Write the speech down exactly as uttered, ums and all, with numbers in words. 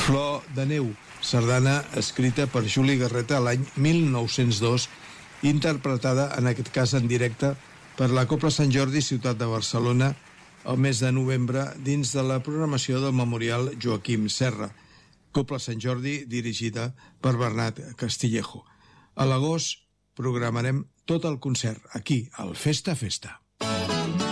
Flor de neu, sardana escrita per Juli Garreta l'any mil nou-cents dos, interpretada en aquest cas en directe per la Cobla Sant Jordi Ciutat de Barcelona el mes de novembre dins de la programació del Memorial Joaquim Serra. Cobla Sant Jordi dirigida per Bernat Castillejo. A l'agost programarem tot el concert aquí, al Festa Festa.